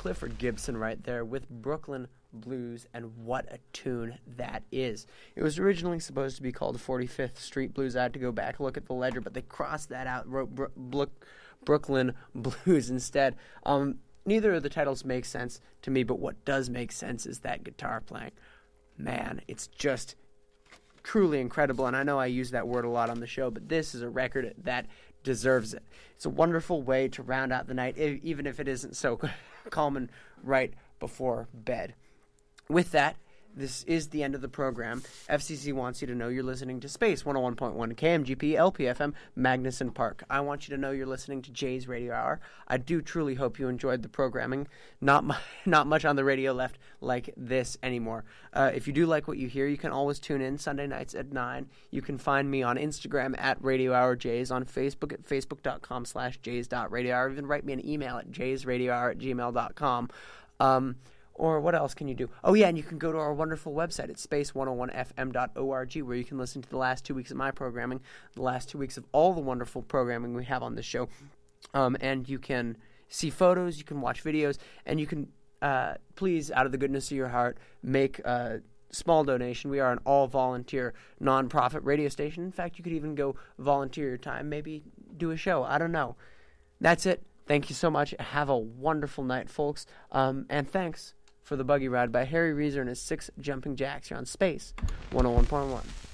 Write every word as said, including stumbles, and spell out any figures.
Clifford Gibson right there with Brooklyn Blues, and what a tune that is. It was originally supposed to be called forty-fifth Street Blues. I had to go back and look at the ledger, but they crossed that out, wrote Bro- Bro- Brooklyn Blues instead. Um, neither of the titles make sense to me, but what does make sense is that guitar playing. Man, it's just truly incredible, and I know I use that word a lot on the show, but this is a record that deserves it. It's a wonderful way to round out the night, even if it isn't so calm and right before bed. With that, this is the end of the program. F C C wants you to know you're listening to Space one oh one point one K M G P L P F M Magnuson Park. I want you to know you're listening to Jay's Radio Hour. I do truly hope you enjoyed the programming. Not mu- not much on the radio left like this anymore. Uh, if you do like what you hear, you can always tune in Sunday nights at nine. You can find me on Instagram at Radio Hour Jays, on Facebook at facebook.com slash jays.radio hour. Even write me an email at jaysradiohour at gmail dot com. Um... Or what else can you do? Oh, yeah, and you can go to our wonderful website at space one oh one f m dot org, where you can listen to the last two weeks of my programming, the last two weeks of all the wonderful programming we have on this show. Um, and you can see photos, you can watch videos, and you can, uh, please, out of the goodness of your heart, make a small donation. We are an all-volunteer, non-profit radio station. In fact, you could even go volunteer your time, maybe do a show. I don't know. That's it. Thank you so much. Have a wonderful night, folks. Um, and thanks for the Buggy Ride by Harry Reeser and his Six Jumping Jacks here on Space one oh one point one.